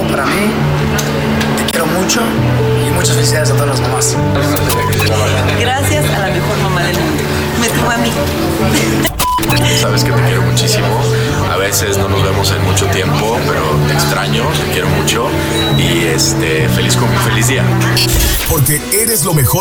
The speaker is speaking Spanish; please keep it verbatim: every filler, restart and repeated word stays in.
para mí. Te quiero mucho y muchas felicidades a todas las mamás. Gracias a la mejor mamá del mundo. Me tuvo a mí. Sabes que te quiero muchísimo. A veces no nos vemos en mucho tiempo, pero te extraño, te quiero mucho y este feliz, feliz día. Porque eres lo mejor.